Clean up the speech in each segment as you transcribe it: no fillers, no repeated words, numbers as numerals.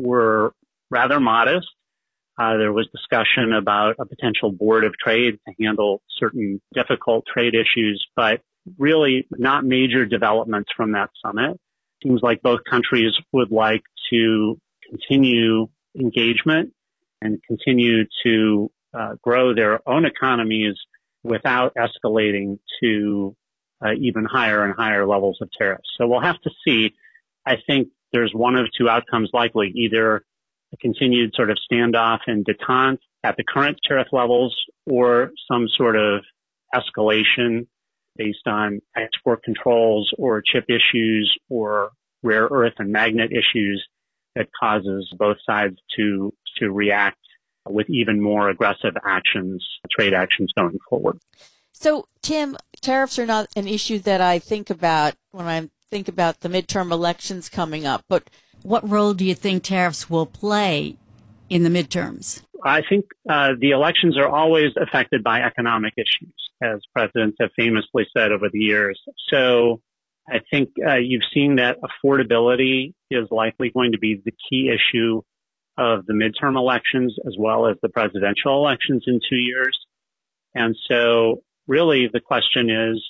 were rather modest. There was discussion about a potential board of trade to handle certain difficult trade issues, but really not major developments from that summit. Seems like both countries would like to continue engagement and continue to grow their own economies without escalating to even higher and higher levels of tariffs. So we'll have to see. I think there's one of two outcomes likely, either a continued sort of standoff and detente at the current tariff levels or some sort of escalation based on export controls or chip issues or rare earth and magnet issues that causes both sides to react with even more aggressive actions, trade actions going forward. So, Tim, tariffs are not an issue that I think about when I think about the midterm elections coming up, but what role do you think tariffs will play in the midterms? I think the elections are always affected by economic issues, as presidents have famously said over the years. So I think you've seen that affordability is likely going to be the key issue of the midterm elections as well as the presidential elections in 2 years. And so really the question is,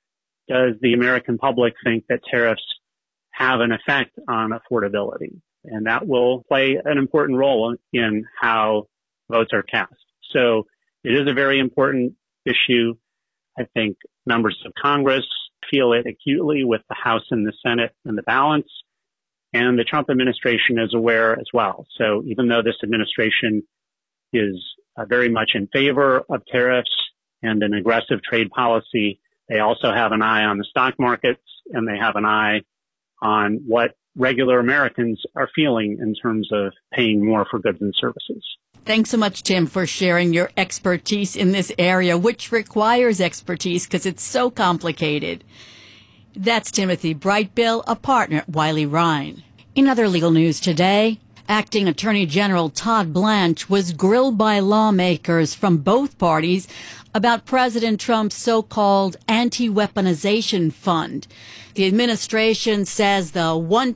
does the American public think that tariffs have an effect on affordability? And that will play an important role in how votes are cast. So it is a very important issue. I think members of Congress feel it acutely with the House and the Senate and the balance. And the Trump administration is aware as well. So even though this administration is very much in favor of tariffs and an aggressive trade policy, they also have an eye on the stock markets and they have an eye on what regular Americans are feeling in terms of paying more for goods and services. Thanks so much, Tim, for sharing your expertise in this area, which requires expertise because it's so complicated. That's Timothy Brightbill, a partner at Wiley Rein. In other legal news today, Acting Attorney General Todd Blanche was grilled by lawmakers from both parties about President Trump's so-called anti-weaponization fund. The administration says the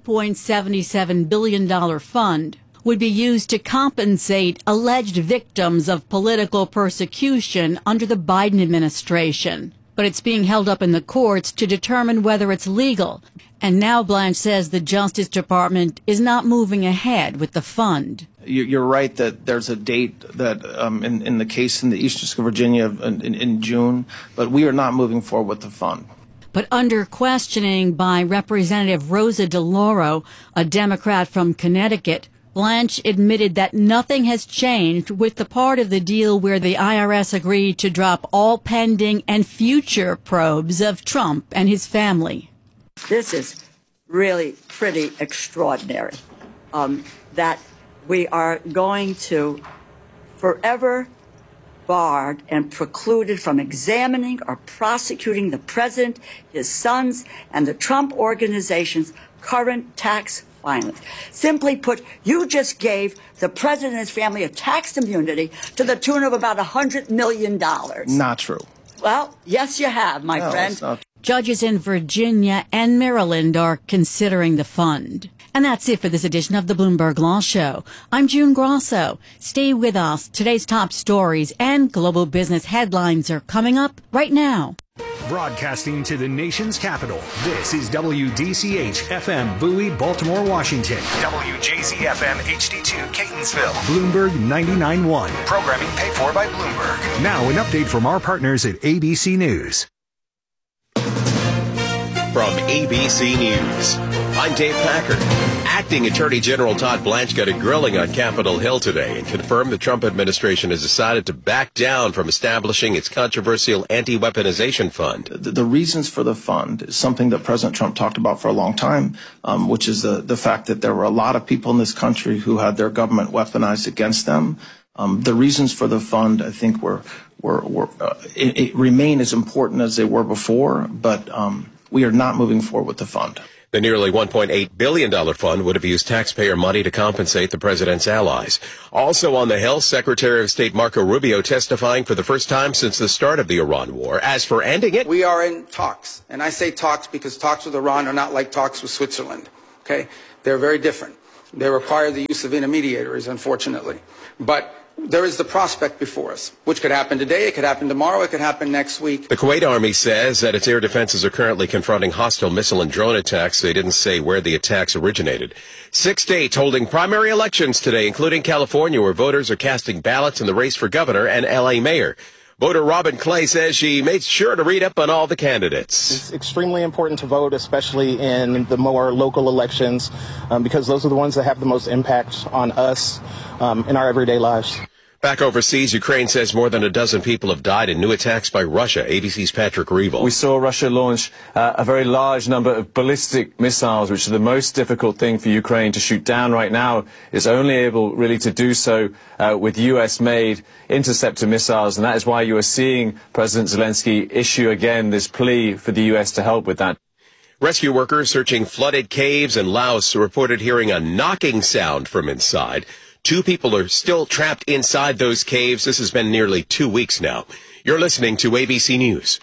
$1.77 billion fund would be used to compensate alleged victims of political persecution under the Biden administration. But it's being held up in the courts to determine whether it's legal. And now Blanche says the Justice Department is not moving ahead with the fund. You're right that there's a date that in the case in the Eastern District of Virginia in June, but we are not moving forward with the fund. But under questioning by Representative Rosa DeLauro, a Democrat from Connecticut, Blanche admitted that nothing has changed with the part of the deal where the IRS agreed to drop all pending and future probes of Trump and his family. This is really pretty extraordinary, that we are going to forever barred and precluded from examining or prosecuting the president, his sons, and the Trump organization's current tax filings. Simply put, you just gave the president and his family a tax immunity to the tune of about $100 million. Not true. Well, yes, you have, my friend. Judges in Virginia and Maryland are considering the fund. And that's it for this edition of the Bloomberg Law Show. I'm June Grosso. Stay with us. Today's top stories and global business headlines are coming up right now. Broadcasting to the nation's capital, this is WDCH-FM Bowie, Baltimore, Washington. WJZ-FM HD2 Catonsville. Bloomberg 99.1. Programming paid for by Bloomberg. Now an update from our partners at ABC News. From ABC News, I'm Dave Packard. Acting Attorney General Todd Blanche got a grilling on Capitol Hill today and confirmed the Trump administration has decided to back down from establishing its controversial anti-weaponization fund. The reasons for the fund is something that President Trump talked about for a long time, which is the fact that there were a lot of people in this country who had their government weaponized against them. The reasons for the fund, I think, it remain as important as they were before, but we are not moving forward with the fund. The nearly $1.8 billion fund would have used taxpayer money to compensate the president's allies. Also on the Hill, Secretary of State Marco Rubio testifying for the first time since the start of the Iran war. As for ending it, we are in talks. And I say talks because talks with Iran are not like talks with Switzerland. Okay? They're very different. They require the use of intermediaries, unfortunately. But there is the prospect before us, which could happen today, it could happen tomorrow, it could happen next week. The Kuwait Army says that its air defenses are currently confronting hostile missile and drone attacks. They didn't say where the attacks originated. 6 states holding primary elections today, including California, where voters are casting ballots in the race for governor and L.A. mayor. Voter Robin Clay says she made sure to read up on all the candidates. It's extremely important to vote, especially in the more local elections, because those are the ones that have the most impact on us in our everyday lives. Back overseas, Ukraine says more than a dozen people have died in new attacks by Russia. ABC's Patrick Reevell. We saw Russia launch a very large number of ballistic missiles, which are the most difficult thing for Ukraine to shoot down right now. It's only able really to do so with US-made interceptor missiles, and that is why you are seeing President Zelensky issue again this plea for the US to help with that. Rescue workers searching flooded caves in Laos reported hearing a knocking sound from inside. 2 people are still trapped inside those caves. This has been nearly 2 weeks now. You're listening to ABC News.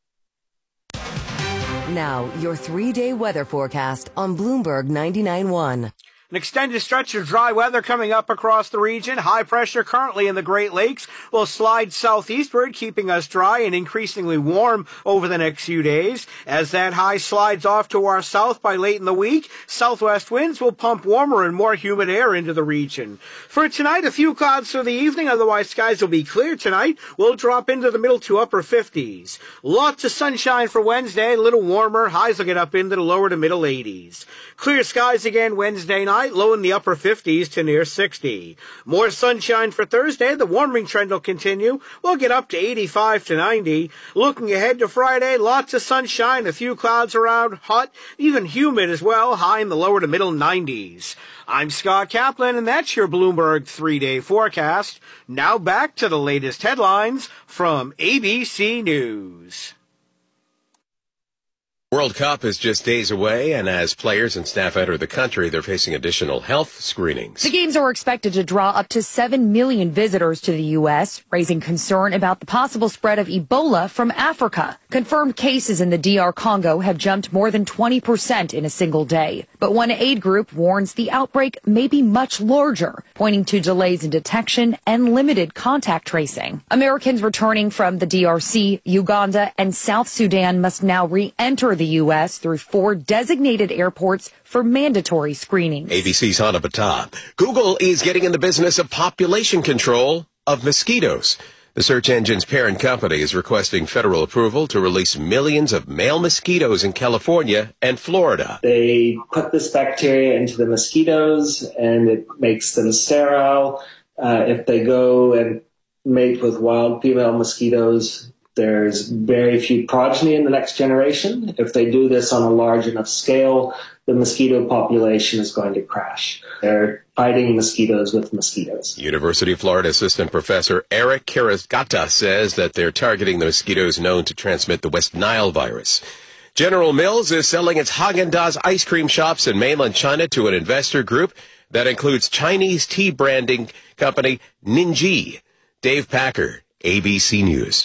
Now, your 3-day weather forecast on Bloomberg 99.1. An extended stretch of dry weather coming up across the region. High pressure currently in the Great Lakes will slide southeastward, keeping us dry and increasingly warm over the next few days. As that high slides off to our south by late in the week, southwest winds will pump warmer and more humid air into the region. For tonight, a few clouds through the evening, otherwise skies will be clear tonight. We'll drop into the middle to upper 50s. Lots of sunshine for Wednesday, a little warmer. Highs will get up into the lower to middle 80s. Clear skies again Wednesday night. Low in the upper 50s to near 60. More sunshine for Thursday. The warming trend will continue. We'll get up to 85 to 90. Looking ahead to Friday, lots of sunshine, a few clouds around, hot, even humid as well, high in the lower to middle 90s. I'm Scott Kaplan, and that's your Bloomberg 3-day forecast. Now back to the latest headlines from ABC News. World Cup is just days away, and as players and staff enter the country, they're facing additional health screenings. The games are expected to draw up to 7 million visitors to the U.S., raising concern about the possible spread of Ebola from Africa. Confirmed cases in the DR Congo have jumped more than 20% in a single day. But one aid group warns the outbreak may be much larger, pointing to delays in detection and limited contact tracing. Americans returning from the DRC, Uganda, and South Sudan must now re-enter the U.S. through 4 designated airports for mandatory screenings. ABC's Hannah Battah. Google is getting in the business of population control of mosquitoes. The search engine's parent company is requesting federal approval to release millions of male mosquitoes in California and Florida. They put this bacteria into the mosquitoes, and it makes them sterile. If they go and mate with wild female mosquitoes, there's very few progeny in the next generation. If they do this on a large enough scale, the mosquito population is going to crash. They're fighting mosquitoes with mosquitoes. University of Florida assistant professor Eric Karasgata says that they're targeting the mosquitoes known to transmit the West Nile virus. General Mills is selling its Häagen-Dazs ice cream shops in mainland China to an investor group that includes Chinese tea branding company Ningyi. Dave Packer, ABC News.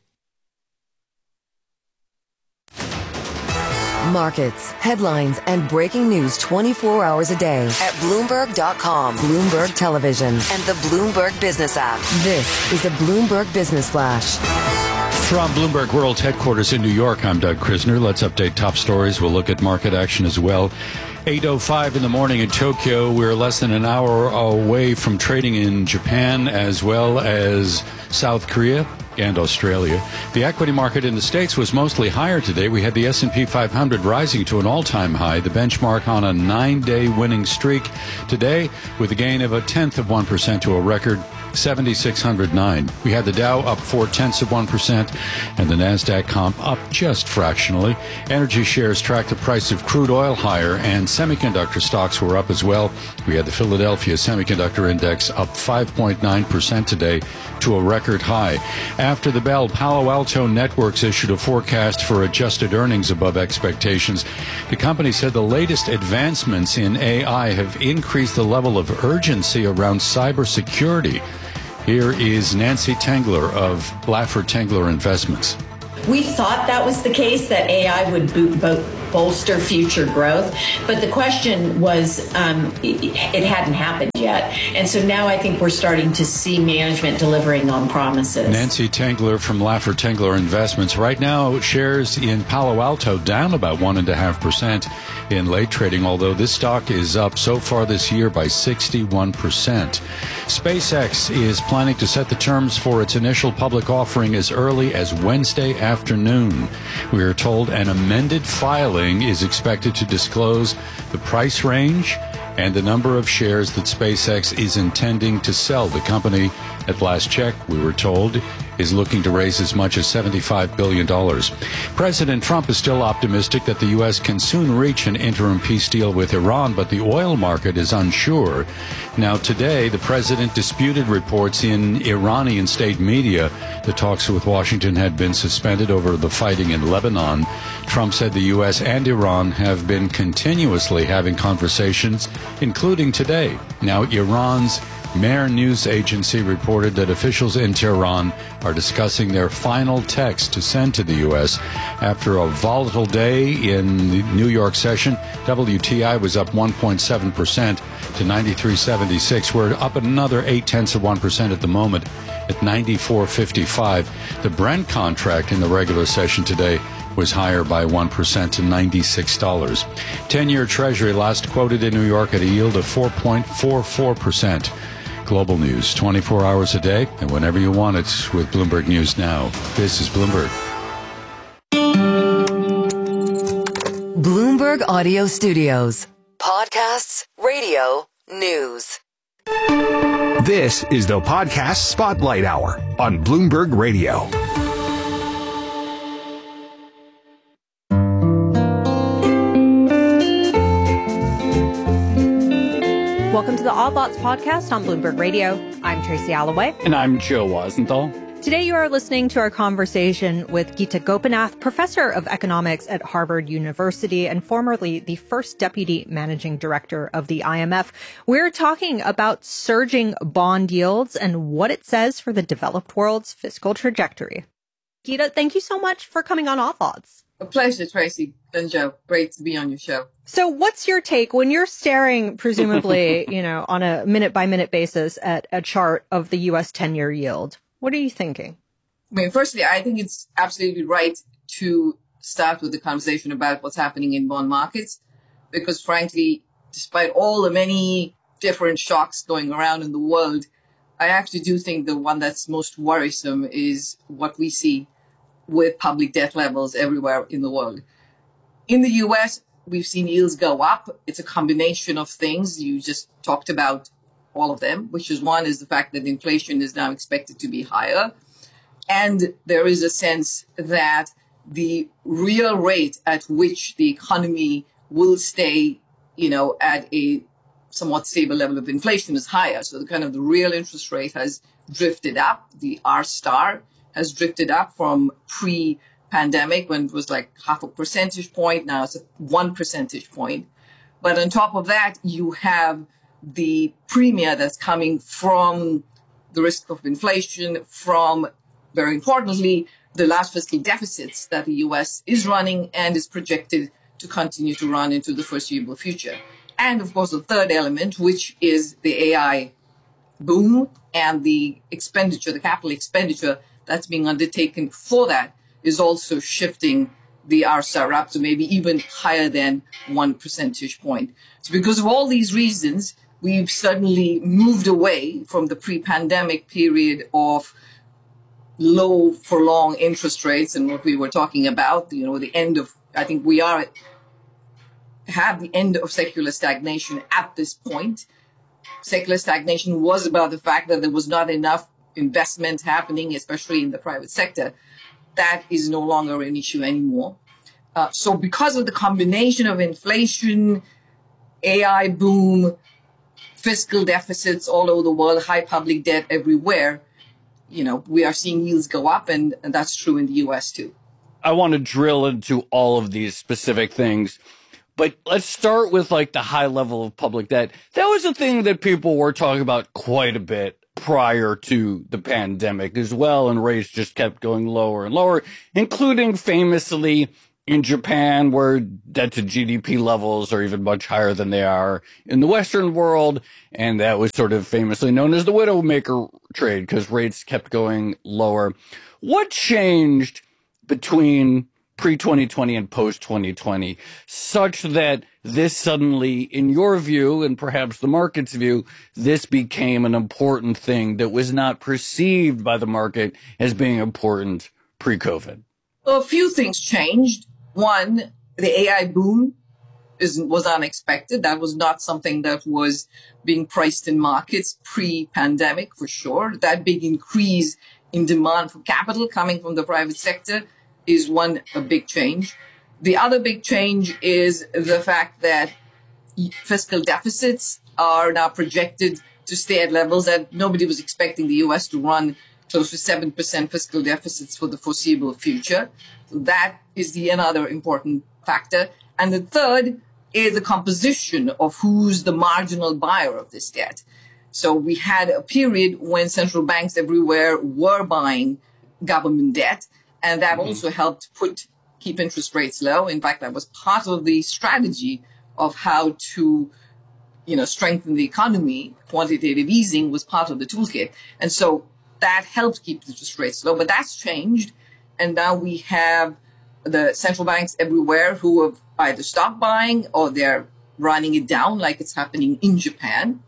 Markets, headlines, and breaking news 24 hours a day at Bloomberg.com, Bloomberg Television, and the Bloomberg Business app. This is a Bloomberg Business Flash. From Bloomberg World Headquarters in New York, I'm Doug Krisner. Let's update top stories. We'll look at market action as well. 8:05 in the morning in Tokyo. We're less than an hour away from trading in Japan as well as South Korea and Australia. The equity market in the States was mostly higher today. We had the S&P 500 rising to an all-time high, the benchmark on a 9-day winning streak today with a gain of 0.1% to a record 7,609. We had the Dow up 0.4%, and the NASDAQ comp up just fractionally. Energy shares tracked the price of crude oil higher, and semiconductor stocks were up as well. We had the Philadelphia Semiconductor Index up 5.9% today to a record high. After the bell, Palo Alto Networks issued a forecast for adjusted earnings above expectations. The company said the latest advancements in AI have increased the level of urgency around cybersecurity. Here is Nancy Tengler of Blafford Tengler Investments. We thought that was the case, that AI would bolster future growth. But the question was, it hadn't happened yet. And so now I think we're starting to see management delivering on promises. Nancy Tengler from Laffer Tengler Investments. Right now, shares in Palo Alto down about 1.5% in late trading, although this stock is up so far this year by 61%. SpaceX is planning to set the terms for its initial public offering as early as Wednesday afternoon. We are told an amended filing is expected to disclose the price range and the number of shares that SpaceX is intending to sell. The company, at last check, we were told, is looking to raise as much as $75 billion. President Trump is still optimistic that the U.S. can soon reach an interim peace deal with Iran, but the oil market is unsure. Now, today, the president disputed reports in Iranian state media the talks with Washington had been suspended over the fighting in Lebanon. Trump said the U.S. and Iran have been continuously having conversations, including today. Now, Iran's Mehr News Agency reported that officials in Tehran are discussing their final text to send to the U.S. After a volatile day in the New York session, WTI was up 1.7% to 93.76. We're up another 0.8% at the moment at 94.55. The Brent contract in the regular session today was higher by 1% to $96. 10-year Treasury last quoted in New York at a yield of 4.44%. Global news, 24 hours a day, and whenever you want it with Bloomberg News Now. This is Bloomberg. Bloomberg Audio Studios. Podcasts, radio, news. This is the Podcast Spotlight Hour on Bloomberg Radio. Welcome to the All Thoughts Podcast on Bloomberg Radio. I'm Tracy Alloway. And I'm Joe Wasenthal. Today you are listening to our conversation with Geeta Gopinath, professor of economics at Harvard University and formerly the first deputy managing director of the IMF. We're talking about surging bond yields and what it says for the developed world's fiscal trajectory. Geeta, thank you so much for coming on All Thoughts. A pleasure, Tracy and Joe. Great to be on your show. So what's your take when you're staring, presumably, on a minute-by-minute basis at a chart of the U.S. 10-year yield? What are you thinking? I mean, firstly, I think it's absolutely right to start with the conversation about what's happening in bond markets, because frankly, despite all the many different shocks going around in the world, I actually do think the one that's most worrisome is what we see with public debt levels everywhere in the world. In the U.S., we've seen yields go up. It's a combination of things. You just talked about all of them, which is one is the fact that inflation is now expected to be higher. And there is a sense that the real rate at which the economy will stay, at a somewhat stable level of inflation is higher. So the real interest rate has drifted up. The R* has drifted up from pre-pandemic when it was like 0.5 percentage point. Now it's 1 percentage point. But on top of that, you have the premium that's coming from the risk of inflation, from, very importantly, the large fiscal deficits that the U.S. is running and is projected to continue to run into the foreseeable future. And, of course, the third element, which is the AI boom and the expenditure, the capital expenditure that's being undertaken for that is also shifting the R* up to maybe even higher than 1 percentage point. So because of all these reasons, we've suddenly moved away from the pre-pandemic period of low for long interest rates and what we were talking about, the end of, I think we have the end of secular stagnation at this point. Secular stagnation was about the fact that there was not enough investment happening, especially in the private sector. That is no longer an issue anymore. So because of the combination of inflation, AI boom, fiscal deficits all over the world, high public debt everywhere, we are seeing yields go up, and that's true in the U.S. too. I want to drill into all of these specific things, but let's start with the high level of public debt. That was a thing that people were talking about quite a bit prior to the pandemic as well, and rates just kept going lower and lower, including famously in Japan, where debt to GDP levels are even much higher than they are in the Western world. And that was sort of famously known as the Widowmaker trade because rates kept going lower. What changed between pre-2020 and post-2020 such that this suddenly, in your view, and perhaps the market's view, this became an important thing that was not perceived by the market as being important pre-COVID? A few things changed. One, the AI boom was unexpected. That was not something that was being priced in markets pre-pandemic, for sure. That big increase in demand for capital coming from the private sector is a big change. The other big change is the fact that fiscal deficits are now projected to stay at levels that nobody was expecting the U.S. to run close to 7% fiscal deficits for the foreseeable future. So that is another important factor. And the third is the composition of who's the marginal buyer of this debt. So we had a period when central banks everywhere were buying government debt, and that also helped keep interest rates low. In fact, that was part of the strategy of how to, strengthen the economy. Quantitative easing was part of the toolkit. And so that helped keep interest rates low, but that's changed. And now we have the central banks everywhere who have either stopped buying or they're running it down like it's happening in Japan.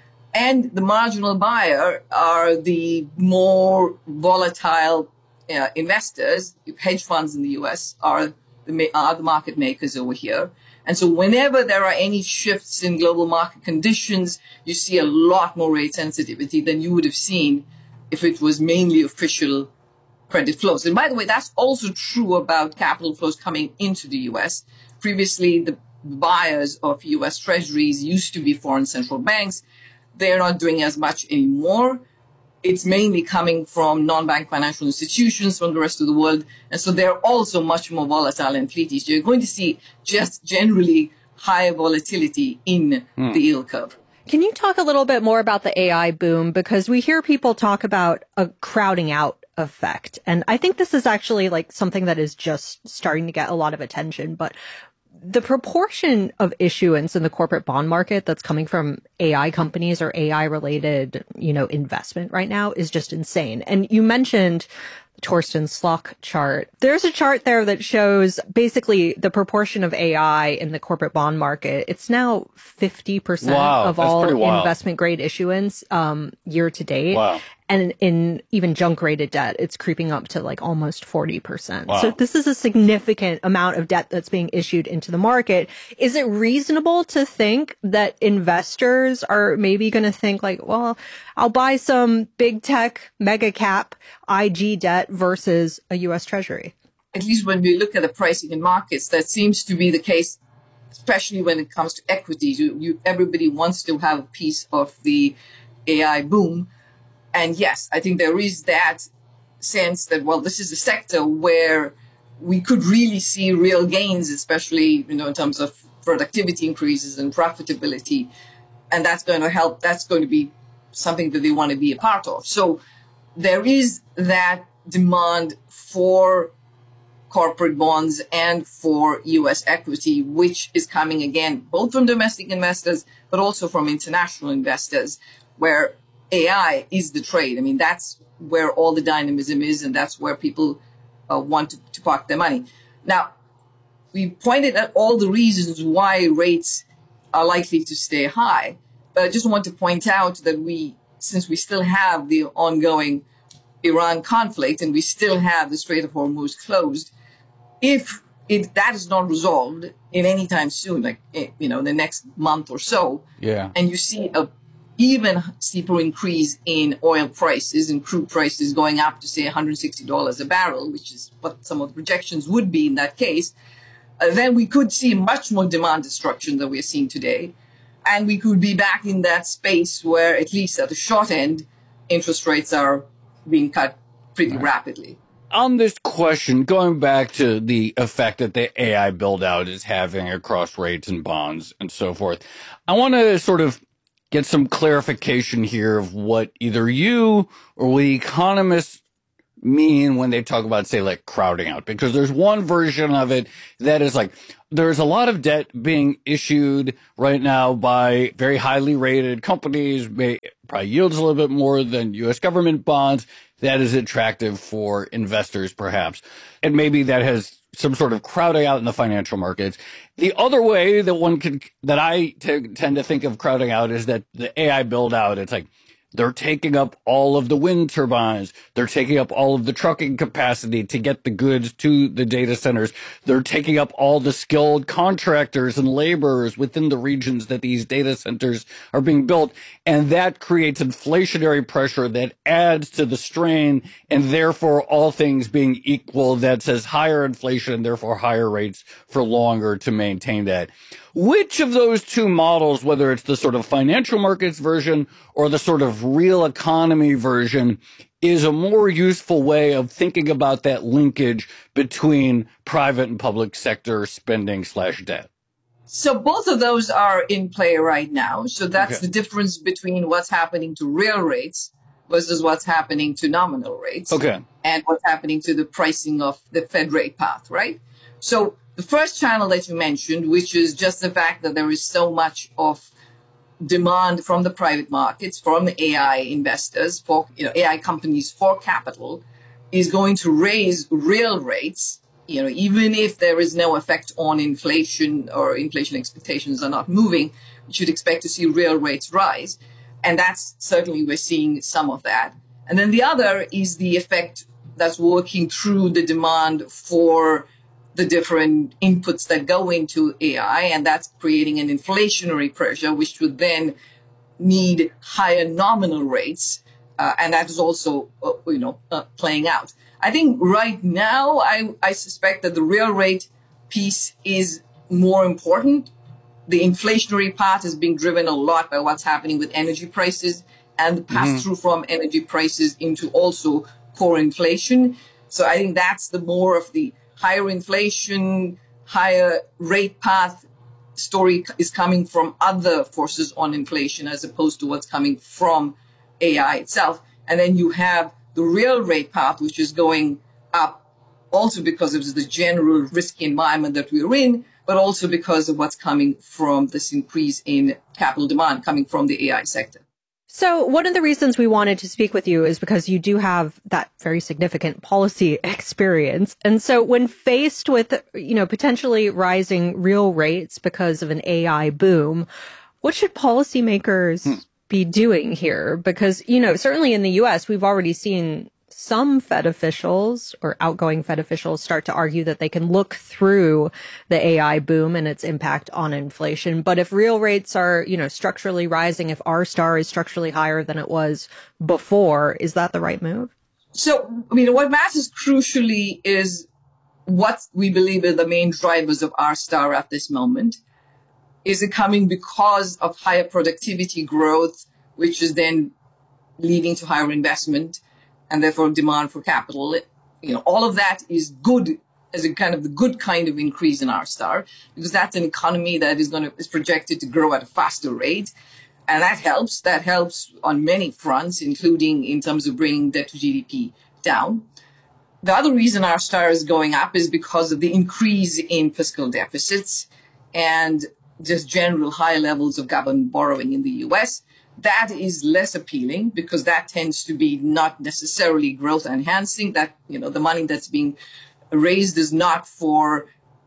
And the marginal buyer are the more volatile investors. Hedge funds in the U.S. are the market makers over here. And so whenever there are any shifts in global market conditions, you see a lot more rate sensitivity than you would have seen if it was mainly official credit flows. And by the way, that's also true about capital flows coming into the U.S. Previously, the buyers of U.S. treasuries used to be foreign central banks. They're not doing as much anymore. It's mainly coming from non-bank financial institutions from the rest of the world. And so they're also much more volatile and fleety. So you're going to see just generally higher volatility in the yield curve. Can you talk a little bit more about the AI boom? Because we hear people talk about a crowding out effect. And I think this is actually like something that is just starting to get a lot of attention. But the proportion of issuance in the corporate bond market that's coming from AI companies or AI related, investment right now is just insane. And you mentioned Torsten Slok chart. There's a chart there that shows basically the proportion of AI in the corporate bond market. It's now 50% of all investment grade issuance year to date. Wow. And in even junk rated debt, it's creeping up to like almost 40%. Wow. So this is a significant amount of debt that's being issued into the market. Is it reasonable to think that investors are maybe going to think like, well, I'll buy some big tech, mega cap, IG debt versus a U.S. Treasury? At least when we look at the pricing in markets, that seems to be the case, especially when it comes to equities. Everybody wants to have a piece of the AI boom. And yes, I think there is that sense that, well, this is a sector where we could really see real gains, especially, in terms of productivity increases and profitability. And that's going to help. That's going to be something that they want to be a part of. So there is that demand for corporate bonds and for U.S. equity, which is coming again, both from domestic investors, but also from international investors, where AI is the trade. I mean, that's where all the dynamism is, and that's where people want to park their money. Now, we pointed at all the reasons why rates are likely to stay high, but I just want to point out that since we still have the ongoing Iran conflict and we still have the Strait of Hormuz closed, if that is not resolved in any time soon, like, the next month or so, and you see a even steeper increase in oil prices and crude prices going up to, say, $160 a barrel, which is what some of the projections would be in that case, then we could see much more demand destruction than we're seeing today. And we could be back in that space where, at least at the short end, interest rates are being cut pretty rapidly. On this question, going back to the effect that the AI build-out is having across rates and bonds and so forth, I want to sort of get some clarification here of what either you or what economists mean when they talk about, say, like crowding out? Because there's one version of it that is like, there's a lot of debt being issued right now by very highly rated companies, probably yields a little bit more than U.S. government bonds. That is attractive for investors, perhaps. And maybe that has some sort of crowding out in the financial markets. The other way that I tend to think of crowding out is that the AI build out, it's like, they're taking up all of the wind turbines. They're taking up all of the trucking capacity to get the goods to the data centers. They're taking up all the skilled contractors and laborers within the regions that these data centers are being built. And that creates inflationary pressure that adds to the strain. And therefore, all things being equal, that says higher inflation and therefore higher rates for longer to maintain that. Which of those two models, whether it's the sort of financial markets version or the sort of real economy version, is a more useful way of thinking about that linkage between private and public sector spending / debt? So both of those are in play right now. So that's the difference between what's happening to real rates versus what's happening to nominal rates. And what's happening to the pricing of the Fed rate path, right? So the first channel that you mentioned, which is just the fact that there is so much of demand from the private markets, from the AI investors, for AI companies for capital, is going to raise real rates, even if there is no effect on inflation or inflation expectations are not moving, you should expect to see real rates rise. And that's certainly, we're seeing some of that. And then the other is the effect that's working through the demand for the different inputs that go into AI, and that's creating an inflationary pressure, which would then need higher nominal rates, and that is also, playing out. I think right now, I suspect that the real rate piece is more important. The inflationary part is being driven a lot by what's happening with energy prices and the pass-through from energy prices into also core inflation. So I think that's the more of the higher inflation, higher rate path story is coming from other forces on inflation as opposed to what's coming from AI itself. And then you have the real rate path, which is going up also because of the general risky environment that we're in, but also because of what's coming from this increase in capital demand coming from the AI sector. So one of the reasons we wanted to speak with you is because you do have that very significant policy experience. And so when faced with, potentially rising real rates because of an AI boom, what should policymakers be doing here? Because, certainly in the US, we've already seen some Fed officials or outgoing Fed officials start to argue that they can look through the AI boom and its impact on inflation. But if real rates are, structurally rising, if R-star is structurally higher than it was before, is that the right move? So, what matters crucially is what we believe are the main drivers of R-star at this moment. Is it coming because of higher productivity growth, which is then leading to higher investment and therefore demand for capital? All of that is good as a kind of the good kind of increase in R-star, because that's an economy that is projected to grow at a faster rate. And that helps. That helps on many fronts, including in terms of bringing debt to GDP down. The other reason R-star is going up is because of the increase in fiscal deficits and just general high levels of government borrowing in the US. That is less appealing because that tends to be not necessarily growth enhancing. That, the money that's being raised is not for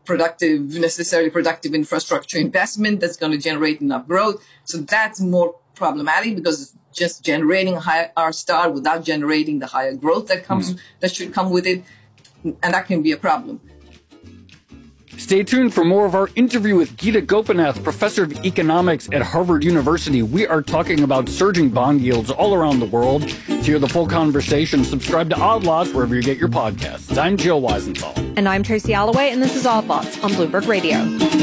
necessarily productive infrastructure investment that's going to generate enough growth. So that's more problematic because it's just generating a higher R-star without generating the higher growth that should come with it. And that can be a problem. Stay tuned for more of our interview with Geeta Gopinath, professor of economics at Harvard University. We are talking about surging bond yields all around the world. To hear the full conversation, subscribe to Odd Lots wherever you get your podcasts. I'm Jill Weisenthal. And I'm Tracy Alloway, and this is Odd Lots on Bloomberg Radio.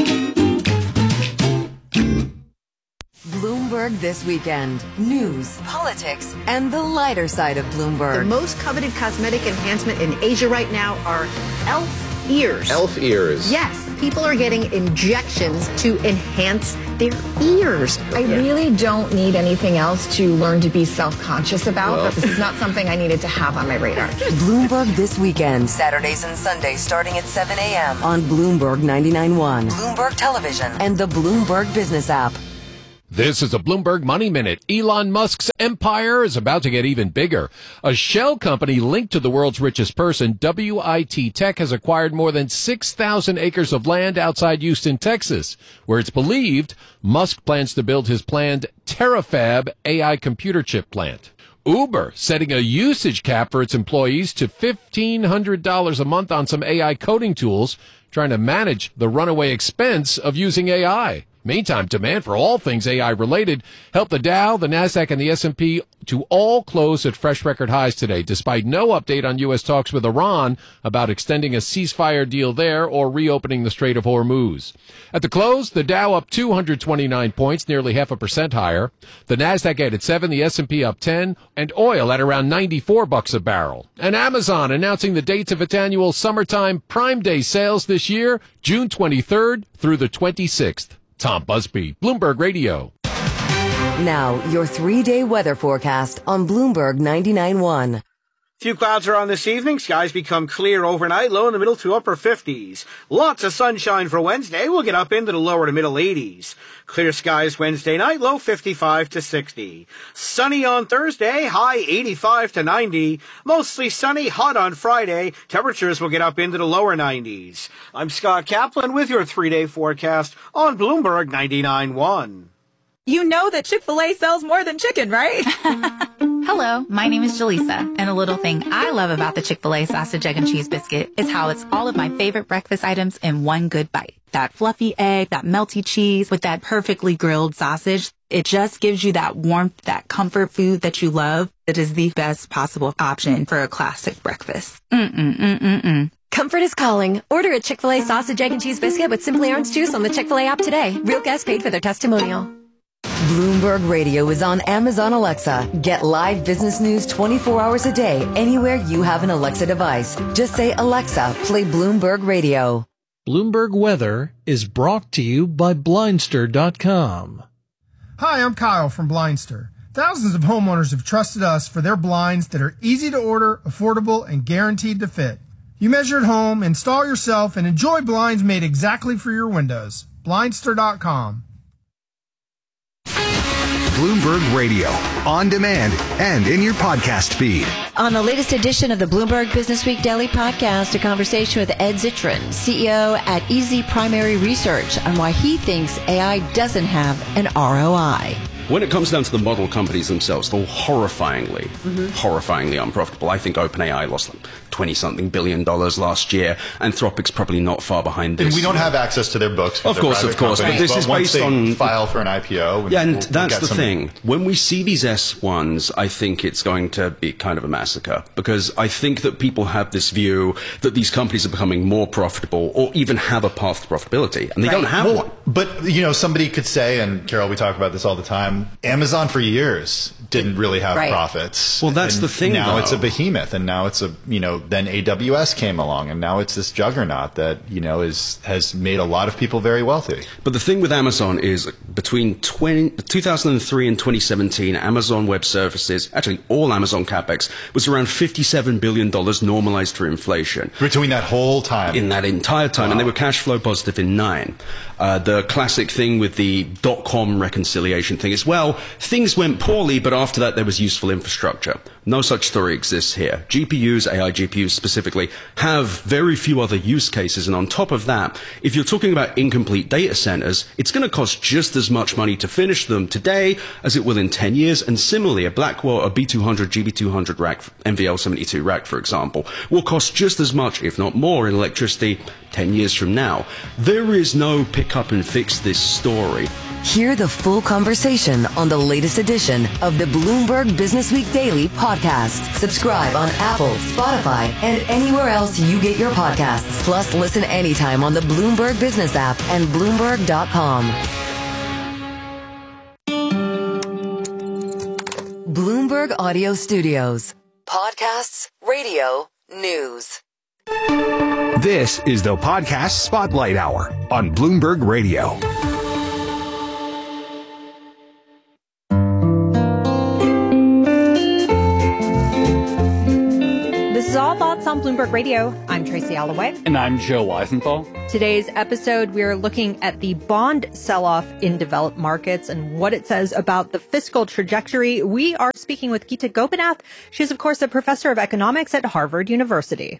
Bloomberg This Weekend. News, politics, and the lighter side of Bloomberg. The most coveted cosmetic enhancement in Asia right now are e.l.f. ears. e.l.f. ears. Yes, people are getting injections to enhance their ears. I really don't need anything else to learn to be self-conscious about, but this is not something I needed to have on my radar. Bloomberg This Weekend, Saturdays and Sundays starting at 7 a.m. on Bloomberg 99.1, Bloomberg Television, and the Bloomberg Business app. This is a Bloomberg Money Minute. Elon Musk's empire is about to get even bigger. A shell company linked to the world's richest person, WIT Tech, has acquired more than 6,000 acres of land outside Houston, Texas, where it's believed Musk plans to build his planned Terafab AI computer chip plant. Uber setting a usage cap for its employees to $1,500 a month on some AI coding tools, trying to manage the runaway expense of using AI. Meantime, demand for all things AI-related helped the Dow, the Nasdaq, and the S&P to all close at fresh record highs today, despite no update on U.S. talks with Iran about extending a ceasefire deal there or reopening the Strait of Hormuz. At the close, the Dow up 229 points, nearly 0.5% higher. The Nasdaq added 7, the S&P up 10, and oil at around $94 a barrel. And Amazon announcing the dates of its annual summertime Prime Day sales this year, June 23rd through the 26th. Tom Busby, Bloomberg Radio. Now, your 3-day weather forecast on Bloomberg 99.1. Few clouds around this evening. Skies become clear overnight, low in the middle to upper 50s. Lots of sunshine for Wednesday. We'll get up into the lower to middle 80s. Clear skies Wednesday night, low 55 to 60. Sunny on Thursday, high 85 to 90. Mostly sunny, hot on Friday. Temperatures will get up into the lower 90s. I'm Scott Kaplan with your 3-day forecast on Bloomberg 99.1. You know that Chick-fil-A sells more than chicken, right? Hello, my name is Jaleesa, and a little thing I love about the Chick-fil-A sausage, egg, and cheese biscuit is how it's all of my favorite breakfast items in one good bite. That fluffy egg, that melty cheese with that perfectly grilled sausage. It just gives you that warmth, that comfort food that you love. It is the best possible option for a classic breakfast. Comfort is calling. Order a Chick-fil-A sausage, egg, and cheese biscuit with Simply Orange Juice on the Chick-fil-A app today. Real guests paid for their testimonial. Bloomberg Radio is on Amazon Alexa. Get live business news 24 hours a day anywhere you have an Alexa device. Just say, Alexa, play Bloomberg Radio. Bloomberg Weather is brought to you by Blindster.com. Hi, I'm Kyle from Blindster. Thousands of homeowners have trusted us for their blinds that are easy to order, affordable, and guaranteed to fit. You measure at home, install yourself, and enjoy blinds made exactly for your windows. Blindster.com. Bloomberg Radio, on demand and in your podcast feed. On the latest edition of the Bloomberg Business Week Daily Podcast, a conversation with Ed Zitron, CEO at Easy Primary Research, on why he thinks AI doesn't have an ROI. When it comes down to the model companies themselves, they're horrifyingly unprofitable. I think OpenAI lost like $20-something billion last year. Anthropic's probably not far behind this. And we don't have access to their books. Of course. But this is based on file for an IPO. Yeah, and that's the thing. When we see these S1s, I think it's going to be kind of a massacre, because I think that people have this view that these companies are becoming more profitable or even have a path to profitability, and they don't have one. But, you know, somebody could say, and Carol, we talk about this all the time, Amazon for years didn't really have profits. Well, that's and the thing. Now though. It's a behemoth, and now it's then AWS came along, and now it's this juggernaut that, has made a lot of people very wealthy. But the thing with Amazon is between 2003 and 2017, Amazon Web Services, actually all Amazon CapEx, was around $57 billion normalized for inflation. Between that whole time? In that entire time. Wow. And they were cash flow positive in 9. The classic thing with the .com reconciliation thing is, well, things went poorly, but after that there was useful infrastructure. No such story exists here. GPUs, AI GPUs specifically, have very few other use cases. And on top of that, if you're talking about incomplete data centers, it's going to cost just as much money to finish them today as it will in 10 years. And similarly, a Blackwell, a B200, GB200 rack, NVL72 rack, for example, will cost just as much, if not more, in electricity 10 years from now. There is no pick up and fix this story. Hear the full conversation on the latest edition of the Bloomberg Business Week Daily Podcast. Subscribe on Apple, Spotify, and anywhere else you get your podcasts. Plus, listen anytime on the Bloomberg Business app and Bloomberg.com. Bloomberg Audio Studios. Podcasts, radio, news. This is the Podcast Spotlight Hour on Bloomberg Radio. on Bloomberg Radio. I'm Tracy Alloway. And I'm Joe Weisenthal. Today's episode, we're looking at the bond sell-off in developed markets and what it says about the fiscal trajectory. We are speaking with Geeta Gopinath. She's, of course, a professor of economics at Harvard University.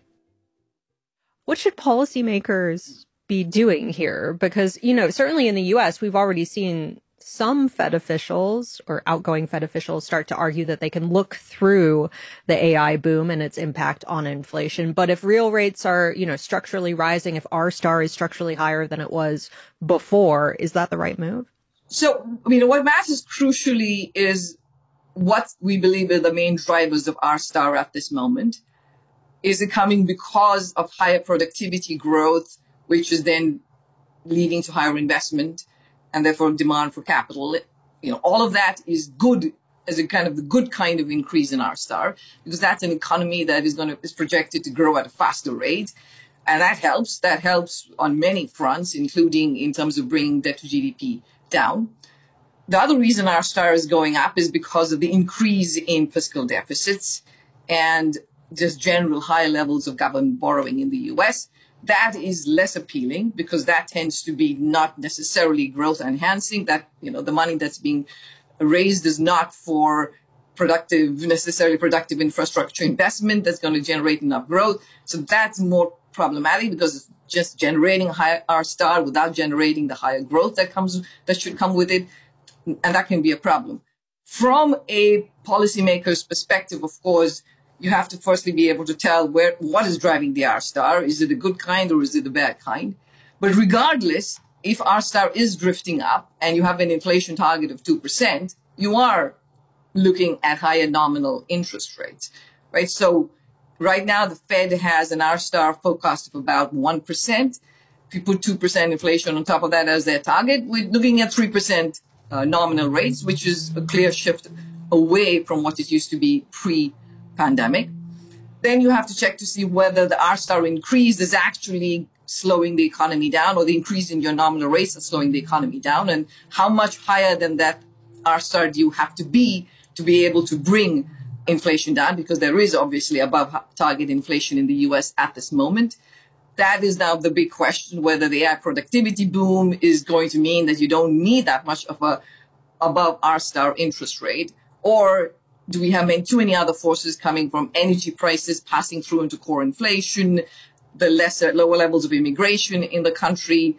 What should policymakers be doing here? Because, certainly in the U.S., we've already seen some Fed officials or outgoing Fed officials start to argue that they can look through the AI boom and its impact on inflation. But if real rates are, structurally rising, if R-star is structurally higher than it was before, is that the right move? So, what matters crucially is what we believe are the main drivers of R-star at this moment. Is it coming because of higher productivity growth, which is then leading to higher investment and therefore demand for capital? All of that is good as a kind of the good kind of increase in R-star, because that's an economy that is projected to grow at a faster rate. And that helps. That helps on many fronts, including in terms of bringing debt to GDP down. The other reason R-star is going up is because of the increase in fiscal deficits and just general high levels of government borrowing in the U.S. That is less appealing because that tends to be not necessarily growth enhancing. That, the money that's being raised is not for necessarily productive infrastructure investment that's going to generate enough growth. So that's more problematic because it's just generating a higher R-star without generating the higher growth that should come with it. And that can be a problem. From a policymaker's perspective, of course, you have to firstly be able to tell what is driving the R-star. Is it a good kind or is it a bad kind? But regardless, if R-star is drifting up and you have an inflation target of 2%, you are looking at higher nominal interest rates, right? So right now, the Fed has an R-star forecast of about 1%. If you put 2% inflation on top of that as their target, we're looking at 3% nominal rates, which is a clear shift away from what it used to be pre-pandemic. Then you have to check to see whether the R-star increase is actually slowing the economy down, or the increase in your nominal rates is slowing the economy down, and how much higher than that R-star do you have to be able to bring inflation down, because there is obviously above target inflation in the US at this moment. That is now the big question, whether the AI productivity boom is going to mean that you don't need that much of a above R-star interest rate, or do we have too many other forces coming from energy prices passing through into core inflation, the lower levels of immigration in the country,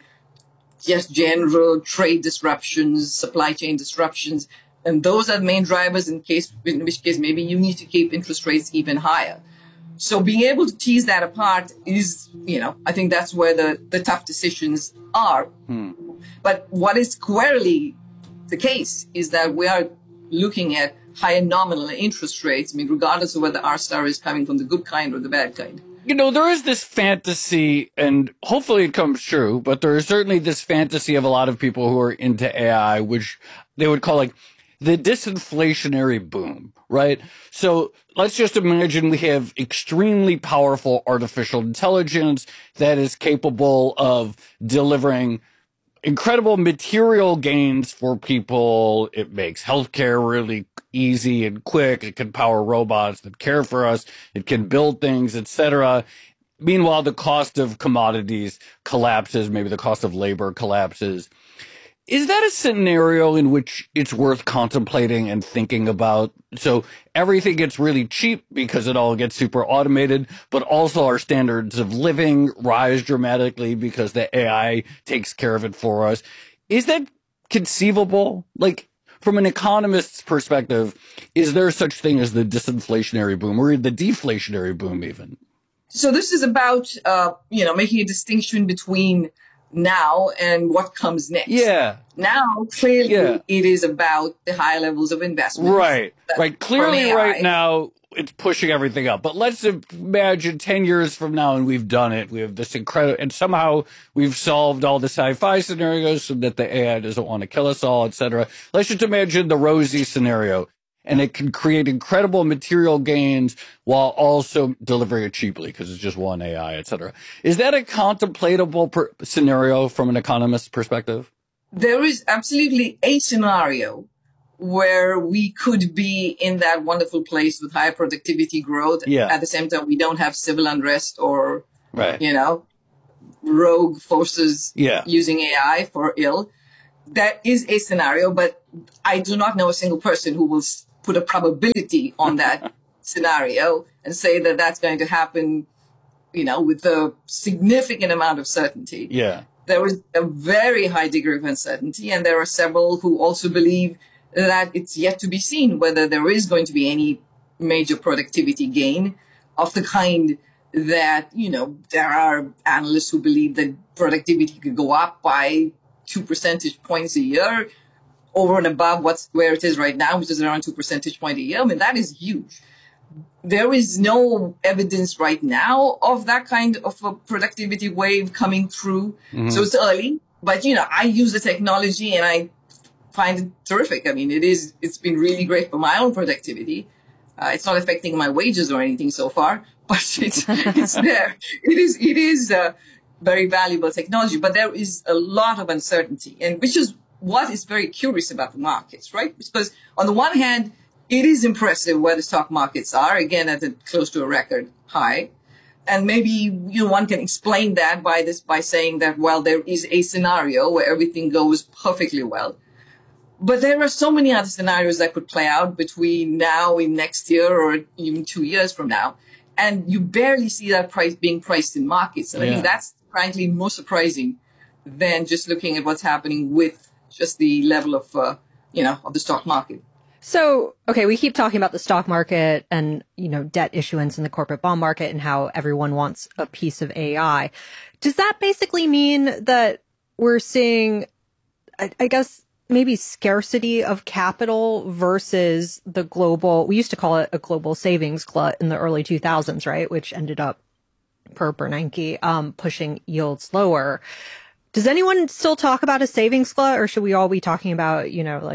just general trade disruptions, supply chain disruptions, and those are the main drivers in which case maybe you need to keep interest rates even higher. So being able to tease that apart is, I think that's where the tough decisions are. But what is squarely the case is that we are looking at higher nominal interest rates, regardless of whether R-star is coming from the good kind or the bad kind. There is this fantasy, and hopefully it comes true, but there is certainly this fantasy of a lot of people who are into AI, which they would call the disinflationary boom, right? So let's just imagine we have extremely powerful artificial intelligence that is capable of delivering incredible material gains for people. It makes healthcare really easy and quick. It can power robots that care for us. It can build things, etc. Meanwhile, the cost of commodities collapses. Maybe the cost of labor collapses. Is that a scenario in which it's worth contemplating and thinking about? So everything gets really cheap because it all gets super automated, but also our standards of living rise dramatically because the AI takes care of it for us. Is that conceivable? From an economist's perspective, is there such thing as the disinflationary boom or the deflationary boom even? So this is about, making a distinction between now and what comes next. Yeah. Now, clearly, it is about the high levels of investment. Right. Clearly, right now, it's pushing everything up. But let's imagine 10 years from now and we've done it. We have this incredible, and somehow we've solved all the sci-fi scenarios so that the AI doesn't want to kill us all, etc. Let's just imagine the rosy scenario. And it can create incredible material gains while also delivering it cheaply because it's just one AI, et cetera. Is that a contemplatable scenario from an economist's perspective? There is absolutely a scenario where we could be in that wonderful place with higher productivity growth. Yeah. At the same time, we don't have civil unrest or, Right. rogue forces Yeah. using AI for ill. That is a scenario, but I do not know a single person who will put a probability on that scenario and say that that's going to happen, with a significant amount of certainty. Yeah. There is a very high degree of uncertainty, and there are several who also believe that it's yet to be seen whether there is going to be any major productivity gain of the kind that, there are analysts who believe that productivity could go up by 2 percentage points a year over and above where it is right now, which is around 2 percentage points a year. I mean, that is huge. There is no evidence right now of that kind of a productivity wave coming through. Mm-hmm. So it's early, but I use the technology and I find it terrific. I mean, it's been really great for my own productivity. It's not affecting my wages or anything so far, but it's there. It is very valuable technology, but there is a lot of uncertainty, and which is what is very curious about the markets, right? Because on the one hand, it is impressive where the stock markets are, again, close to a record high. And maybe one can explain that by saying that, well, there is a scenario where everything goes perfectly well. But there are so many other scenarios that could play out between now and next year or even 2 years from now. And you barely see that price being priced in markets. And I think that's frankly more surprising than just looking at what's happening with just the level of, of the stock market. So, okay, we keep talking about the stock market and, debt issuance in the corporate bond market and how everyone wants a piece of AI. Does that basically mean that we're seeing, I guess, maybe scarcity of capital versus the global, we used to call it a global savings glut in the early 2000s, right? Which ended up, per Bernanke, pushing yields lower. Does anyone still talk about a savings glut, or should we all be talking about,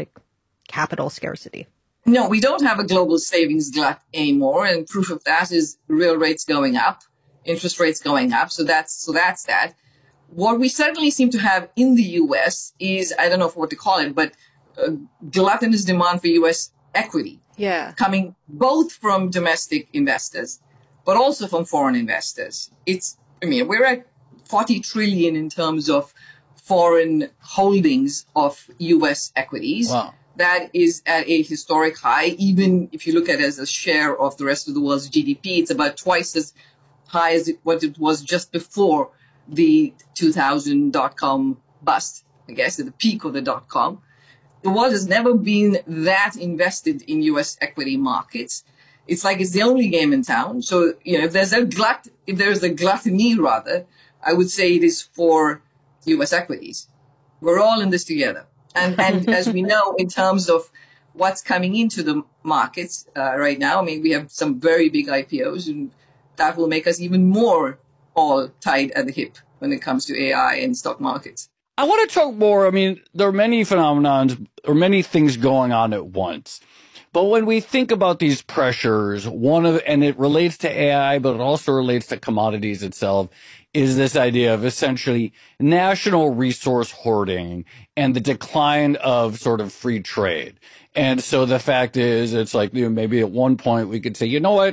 capital scarcity? No, we don't have a global savings glut anymore. And proof of that is real rates going up, interest rates going up. So that's that. What we certainly seem to have in the U.S. is, I don't know what to call it, but gluttonous demand for U.S. equity. Yeah. Coming both from domestic investors, but also from foreign investors. We're at 40 trillion in terms of foreign holdings of U.S. equities. Wow. That is at a historic high. Even if you look at it as a share of the rest of the world's GDP, it's about twice as high as what it was just before the 2000 dot-com bust, I guess, at the peak of the dot-com. The world has never been that invested in U.S. equity markets. It's like it's the only game in town. So, if there's a gluttony, rather, I would say it is for U.S. equities. We're all in this together. And as we know, in terms of what's coming into the markets right now, we have some very big IPOs, and that will make us even more all tied at the hip when it comes to AI and stock markets. I want to talk more. There are many phenomenons or many things going on at once. But when we think about these pressures, and it relates to AI, but it also relates to commodities itself, is this idea of essentially national resource hoarding and the decline of sort of free trade. And so the fact is, it's like, maybe at one point we could say,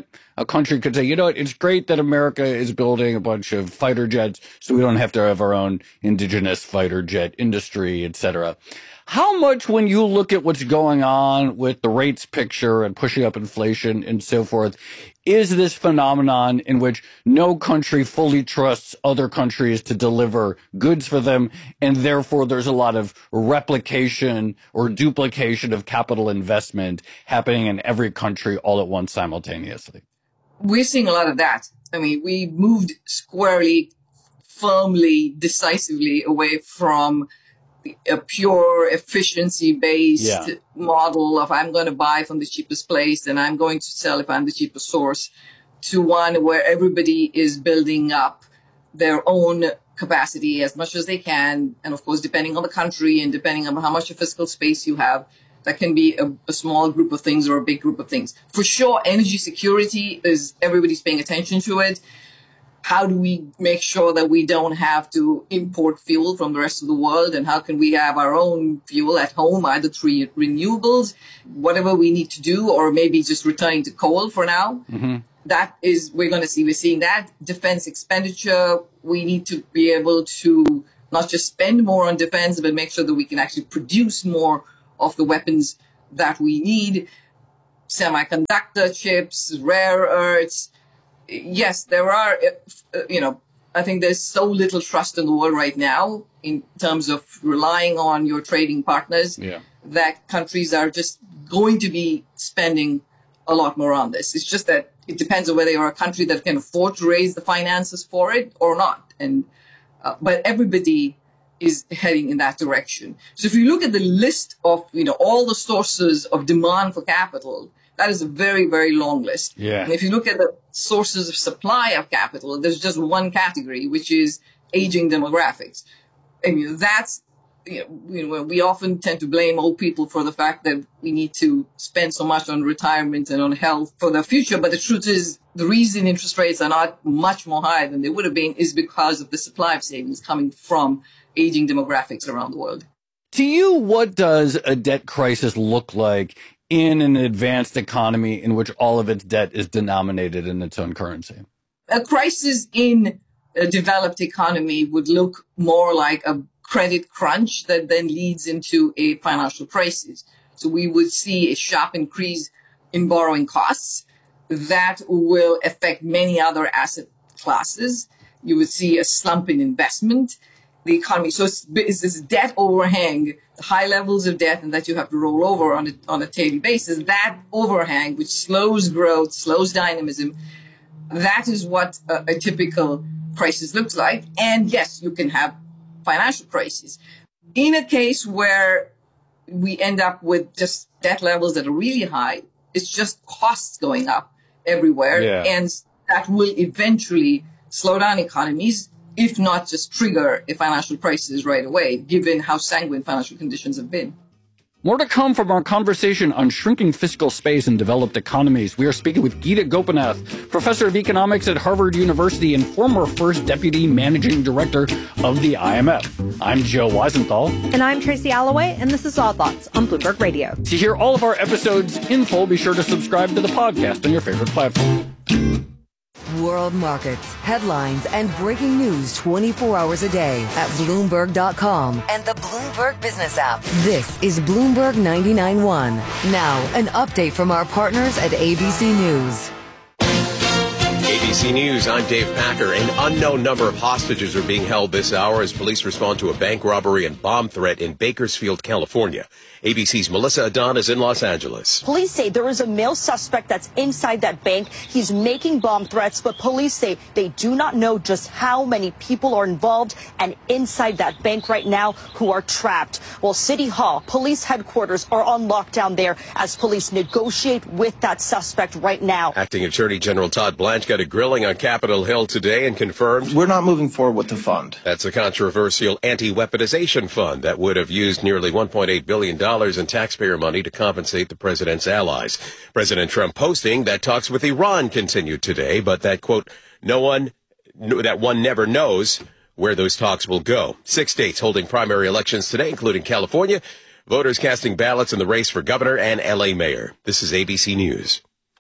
a country could say, it's great that America is building a bunch of fighter jets so we don't have to have our own indigenous fighter jet industry, et cetera. How much, when you look at what's going on with the rates picture and pushing up inflation and so forth, is this phenomenon in which no country fully trusts other countries to deliver goods for them, and therefore there's a lot of replication or duplication of capital investment happening in every country all at once simultaneously? We're seeing a lot of that. We moved squarely, firmly, decisively away from a pure efficiency-based model of I'm going to buy from the cheapest place and I'm going to sell if I'm the cheapest source, to one where everybody is building up their own capacity as much as they can. And of course, depending on the country and depending on how much fiscal space you have, that can be a small group of things or a big group of things. For sure, energy security is, everybody's paying attention to it. how do we make sure that we don't have to import fuel from the rest of the world? And how can we have our own fuel at home, either through renewables, whatever we need to do, or maybe just returning to coal for now? Mm-hmm. That is, we're seeing that. Defense expenditure, we need to be able to not just spend more on defense, but make sure that we can actually produce more of the weapons that we need. Semiconductor chips, rare earths. Yes, there are, I think there's so little trust in the world right now in terms of relying on your trading partners that countries are just going to be spending a lot more on this. It's just that it depends on whether you're a country that can afford to raise the finances for it or not. And but everybody is heading in that direction. So if you look at the list of all the sources of demand for capital, that is a very, very long list. Yeah. And if you look at the sources of supply of capital, there's just one category, which is aging demographics. And that's, we often tend to blame old people for the fact that we need to spend so much on retirement and on health for the future. But the truth is, the reason interest rates are not much more higher than they would have been is because of the supply of savings coming from aging demographics around the world. To you, what does a debt crisis look like in an advanced economy in which all of its debt is denominated in its own currency? A crisis in a developed economy would look more like a credit crunch that then leads into a financial crisis. So we would see a sharp increase in borrowing costs that will affect many other asset classes. You would see a slump in investment. The economy. So it's this debt overhang, the high levels of debt, and that you have to roll over on a daily basis. That overhang, which slows growth, slows dynamism, that is what a typical crisis looks like. And yes, you can have financial crisis. In a case where we end up with just debt levels that are really high, it's just costs going up everywhere, and that will eventually slow down economies, if not just trigger a financial crisis right away, given how sanguine financial conditions have been. More to come from our conversation on shrinking fiscal space in developed economies. We are speaking with Geeta Gopinath, professor of economics at Harvard University and former first deputy managing director of the IMF. I'm Joe Weisenthal. And I'm Tracy Alloway, and this is Odd Thoughts on Bloomberg Radio. To hear all of our episodes in full, be sure to subscribe to the podcast on your favorite platform. World markets, headlines, and breaking news 24 hours a day at Bloomberg.com and the Bloomberg Business app. This is Bloomberg 99.1. Now, an update from our partners at ABC News. ABC News, I'm Dave Packer. An unknown number of hostages are being held this hour as police respond to a bank robbery and bomb threat in Bakersfield, California. ABC's Melissa Adon is in Los Angeles. Police say there is a male suspect that's inside that bank. He's making bomb threats, but police say they do not know just how many people are involved and inside that bank right now who are trapped. Well, City Hall, police headquarters are on lockdown there as police negotiate with that suspect right now. Acting Attorney General Todd Blanche got a grilling on Capitol Hill today and confirmed we're not moving forward with the fund. That's a controversial anti-weaponization fund that would have used nearly $1.8 billion in taxpayer money to compensate the president's allies. President Trump posting that talks with Iran continued today, but that, quote, one never knows where those talks will go. 6 states holding primary elections today, including California. Voters casting ballots in the race for governor and L.A. mayor. This is ABC News.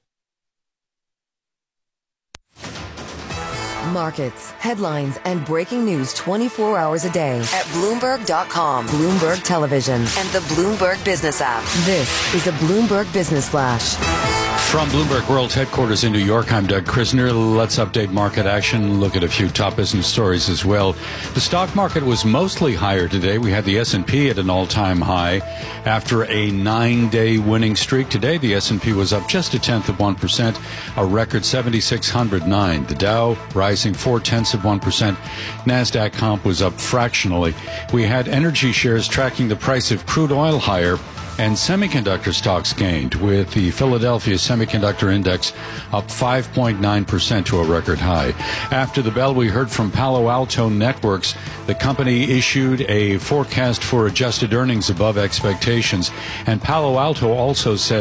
Markets, headlines, and breaking news 24 hours a day at Bloomberg.com, Bloomberg Television, and the Bloomberg Business app. This is a Bloomberg Business Flash. From Bloomberg World Headquarters in New York, I'm Doug Krisner. Let's update market action, look at a few top business stories as well. The stock market was mostly higher today. We had the S&P at an all-time high. After a 9-day winning streak today, the S&P was up just 0.1%, a record 7,609. The Dow rising 0.4%. NASDAQ comp was up fractionally. We had energy shares tracking the price of crude oil higher, and semiconductor stocks gained, with the Philadelphia Semiconductor Index up 5.9% to a record high. After the bell, we heard from Palo Alto Networks. The company issued a forecast for adjusted earnings above expectations, and Palo Alto also said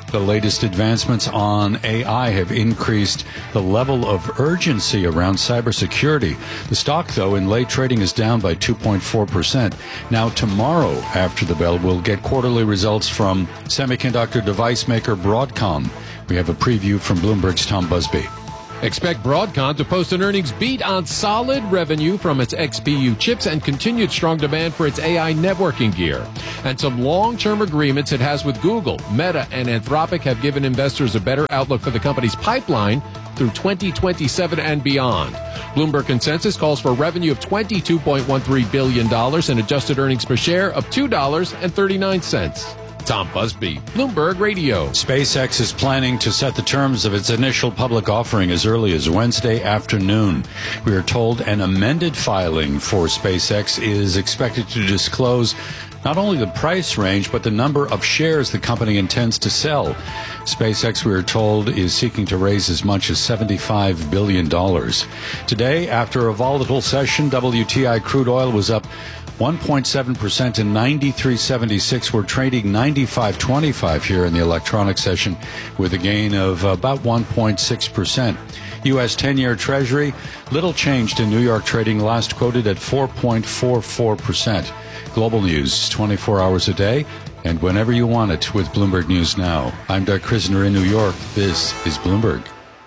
The latest advancements on AI have increased the level of urgency around cybersecurity. The stock, though, in late trading is down by 2.4%. Now, tomorrow, after the bell, we'll get quarterly results from semiconductor device maker Broadcom. We have a preview from Bloomberg's Tom Busby. Expect Broadcom to post an earnings beat on solid revenue from its XPU chips and continued strong demand for its AI networking gear. And some long-term agreements it has with Google, Meta, and Anthropic have given investors a better outlook for the company's pipeline through 2027 and beyond. Bloomberg Consensus calls for revenue of $22.13 billion and adjusted earnings per share of $2.39. Tom Busby, Bloomberg Radio. SpaceX is planning to set the terms of its initial public offering as early as Wednesday afternoon. We are told an amended filing for SpaceX is expected to disclose not only the price range, but the number of shares the company intends to sell. SpaceX, we are told, is seeking to raise as much as $75 billion. Today, after a volatile session, WTI crude oil was up 1.7% to 93.76. We're trading 95.25 here in the electronic session with a gain of about 1.6%. U.S. 10-year Treasury, little changed in New York trading, last quoted at 4.44%. Global news 24 hours a day and whenever you want it with Bloomberg News Now. I'm Doug Krisner in New York. This is Bloomberg.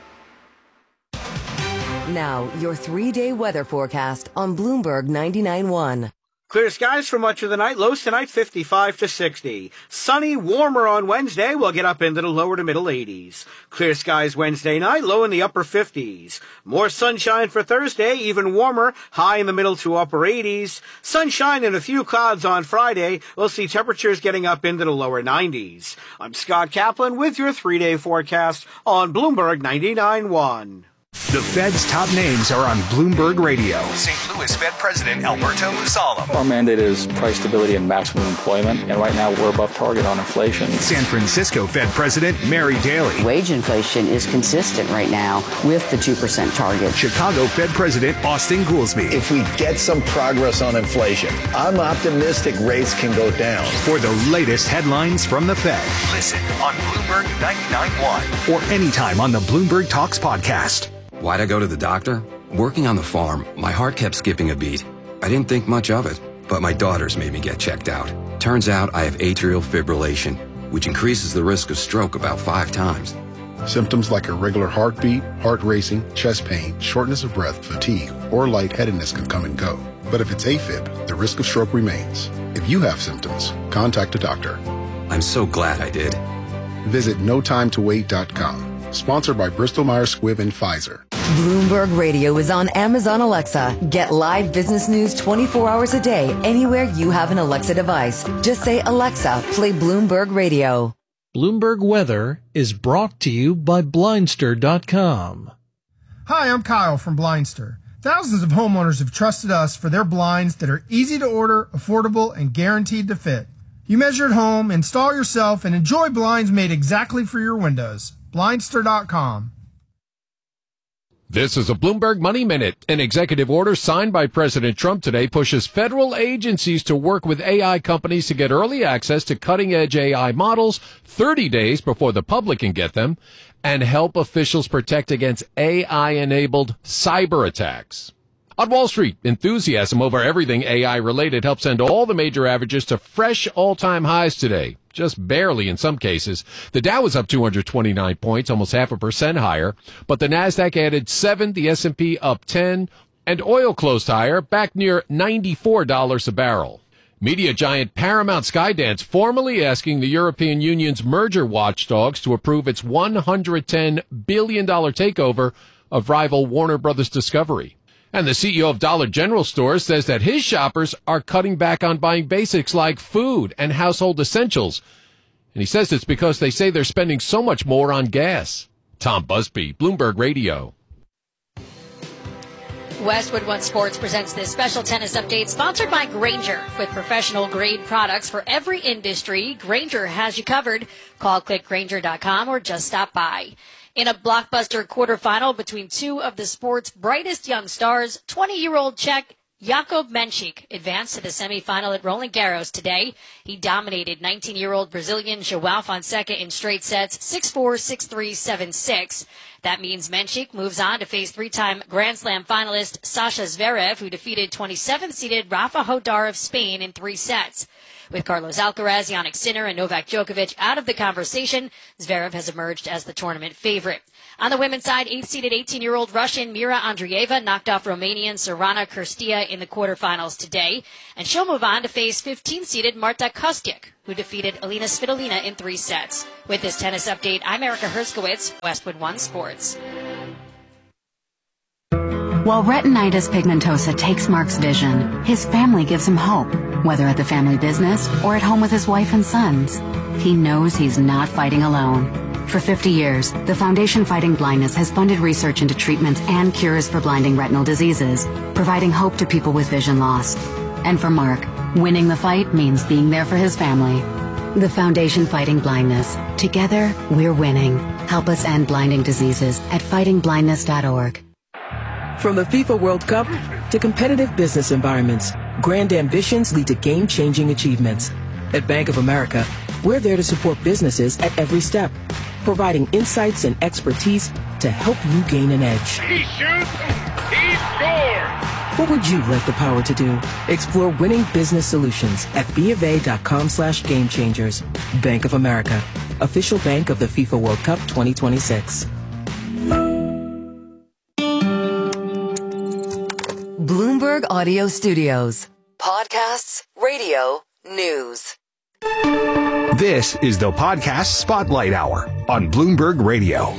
Now, your 3-day weather forecast on Bloomberg 99.1. Clear skies for much of the night. Lows tonight 55 to 60. Sunny, warmer on Wednesday. We'll get up into the lower to middle 80s. Clear skies Wednesday night, low in the upper 50s. More sunshine for Thursday, even warmer, high in the middle to upper 80s. Sunshine and a few clouds on Friday. We'll see temperatures getting up into the lower 90s. I'm Scott Kaplan with your 3-day forecast on Bloomberg 99.1. The Fed's top names are on Bloomberg Radio. St. Louis Fed President Alberto Musalem. Our mandate is price stability and maximum employment, and right now we're above target on inflation. San Francisco Fed President Mary Daly. Wage inflation is consistent right now with the 2% target. Chicago Fed President Austin Goolsbee. If we get some progress on inflation, I'm optimistic rates can go down. For the latest headlines from the Fed, listen on Bloomberg 99.1 or anytime on the Bloomberg Talks podcast. Why'd I go to the doctor? Working on the farm, my heart kept skipping a beat. I didn't think much of it, but my daughters made me get checked out. Turns out I have atrial fibrillation, which increases the risk of stroke about 5 times. Symptoms like irregular heartbeat, heart racing, chest pain, shortness of breath, fatigue, or lightheadedness can come and go. But if it's AFib, the risk of stroke remains. If you have symptoms, contact a doctor. I'm so glad I did. Visit notimetowait.com. Sponsored by Bristol Myers Squibb and Pfizer. Bloomberg Radio is on Amazon Alexa. Get live business news 24 hours a day anywhere you have an Alexa device. Just say, Alexa, play Bloomberg Radio. Bloomberg Weather is brought to you by Blindster.com. Hi, I'm Kyle from Blindster. Thousands of homeowners have trusted us for their blinds that are easy to order, affordable, and guaranteed to fit. You measure at home, install yourself, and enjoy blinds made exactly for your windows. Blindster.com. This is a Bloomberg Money Minute. An executive order signed by President Trump today pushes federal agencies to work with AI companies to get early access to cutting-edge AI models 30 days before the public can get them and help officials protect against AI-enabled cyber attacks. On Wall Street, enthusiasm over everything AI-related helped send all the major averages to fresh all-time highs today. Just barely in some cases. The Dow was up 229 points, almost 0.5% higher, but the Nasdaq added 7, the S&P up 10, and oil closed higher, back near $94 a barrel. Media giant Paramount Skydance formally asking the European Union's merger watchdogs to approve its $110 billion takeover of rival Warner Brothers Discovery. And the CEO of Dollar General Stores says that his shoppers are cutting back on buying basics like food and household essentials. And he says it's because they say they're spending so much more on gas. Tom Busby, Bloomberg Radio. Westwood One Sports presents this special tennis update sponsored by Grainger. With professional grade products for every industry, Grainger has you covered. Call clickgrainger.com or just stop by. In a blockbuster quarterfinal between two of the sport's brightest young stars, 20-year-old Czech Jakub Menchik advanced to the semifinal at Roland Garros today. He dominated 19-year-old Brazilian João Fonseca in straight sets, 6-4, 6-3, 7-6. That means Menchik moves on to face three-time Grand Slam finalist Sasha Zverev, who defeated 27th-seeded Rafa Hodar of Spain in 3 sets. With Carlos Alcaraz, Jannik Sinner, and Novak Djokovic out of the conversation, Zverev has emerged as the tournament favorite. On the women's side, 8th-seeded 18-year-old Russian Mira Andreeva knocked off Romanian Sorana Cirstea in the quarterfinals today, and she'll move on to face 15th-seeded Marta Kostyuk, who defeated Alina Svitolina in 3 sets. With this tennis update, I'm Erica Herskowitz, Westwood One Sports. While retinitis pigmentosa takes Mark's vision, his family gives him hope, whether at the family business or at home with his wife and sons. He knows he's not fighting alone. For 50 years, the Foundation Fighting Blindness has funded research into treatments and cures for blinding retinal diseases, providing hope to people with vision loss. And for Mark, winning the fight means being there for his family. The Foundation Fighting Blindness. Together, we're winning. Help us end blinding diseases at fightingblindness.org. From the FIFA World Cup to competitive business environments, grand ambitions lead to game-changing achievements. At Bank of America, we're there to support businesses at every step, providing insights and expertise to help you gain an edge. He shoots, he scores! What would you like the power to do? Explore winning business solutions at BofA.com/gamechangers. Bank of America, official bank of the FIFA World Cup 2026. Bloomberg Audio Studios. Podcasts, radio, news. This is the Podcast Spotlight Hour on Bloomberg Radio.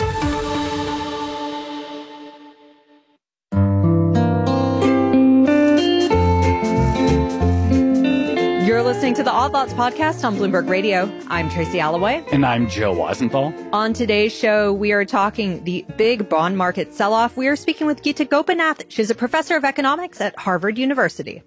You're listening to the Odd Lots podcast on Bloomberg Radio. I'm Tracy Alloway. And I'm Joe Weisenthal. On today's show, we are talking the big bond market sell-off. We are speaking with Geeta Gopinath. She's a professor of economics at Harvard University.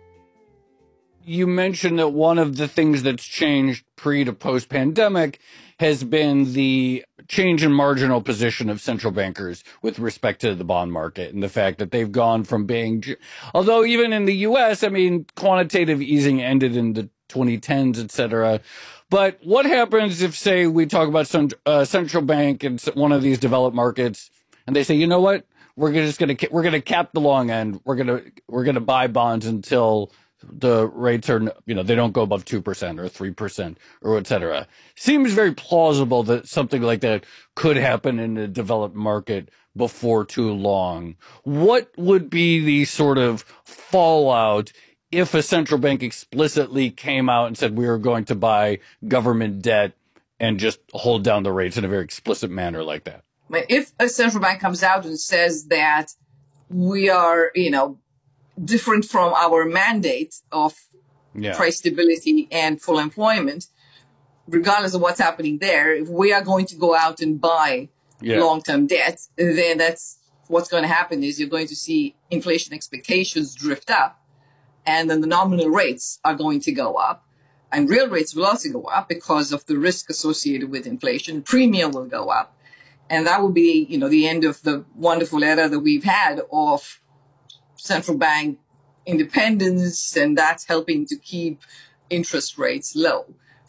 You mentioned that one of the things that's changed pre to post pandemic has been the change in marginal position of central bankers with respect to the bond market, and the fact that they've gone from being, although even in the U.S., I mean, quantitative easing ended in the 2010s, et cetera. But what happens if, say, we talk about some central bank in one of these developed markets, and they say, you know what, we're going to cap the long end. We're going to buy bonds until the rates are, they don't go above 2% or 3% or et cetera. Seems very plausible that something like that could happen in a developed market before too long. What would be the sort of fallout if a central bank explicitly came out and said we are going to buy government debt and just hold down the rates in a very explicit manner like that? If a central bank comes out and says that we are, different from our mandate of price stability and full employment, regardless of what's happening there, if we are going to go out and buy long-term debt, then that's what's going to happen is you're going to see inflation expectations drift up, and then the nominal rates are going to go up, and real rates will also go up because of the risk associated with inflation. Premium will go up, and that will be, the end of the wonderful era that we've had of central bank independence, and that's helping to keep interest rates low.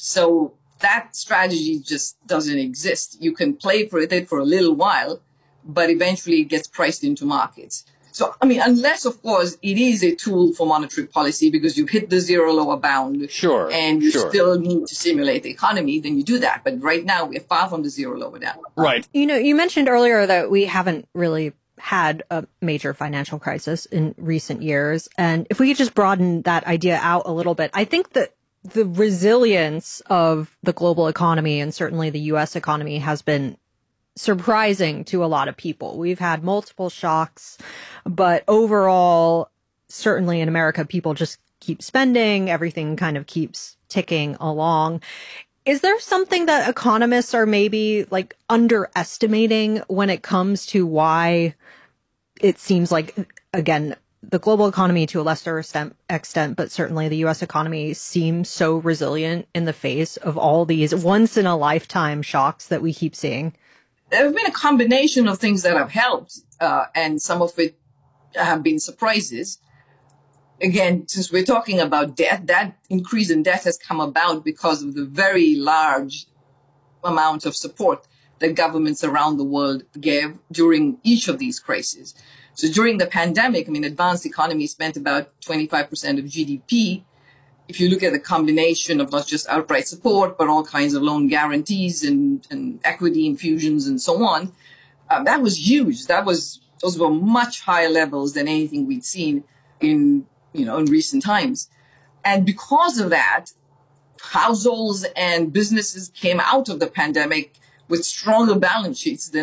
So that strategy just doesn't exist. You can play for it for a little while, but eventually it gets priced into markets. So, unless, of course, it is a tool for monetary policy because you've hit the zero lower bound and you still need to stimulate the economy, then you do that. But right now, we're far from the zero lower down. Right. You mentioned earlier that we haven't really had a major financial crisis in recent years. And if we could just broaden that idea out a little bit, I think that the resilience of the global economy and certainly the U.S. economy has been surprising to a lot of people. We've had multiple shocks, but overall, certainly in America, people just keep spending. Everything kind of keeps ticking along. Is there something that economists are maybe underestimating when it comes to why it seems like, again, the global economy to a lesser extent, but certainly the U.S. economy seems so resilient in the face of all these once in a lifetime shocks that we keep seeing? There have been a combination of things that have helped, and some of it have been surprises. again, since we're talking about debt, that increase in debt has come about because of the very large amount of support that governments around the world gave during each of these crises. So during the pandemic, advanced economies spent about 25% of GDP. If you look at the combination of not just outright support, but all kinds of loan guarantees and equity infusions and so on, that was huge. Those were much higher levels than anything we'd seen in recent times. And because of that, households and businesses came out of the pandemic with stronger balance sheets than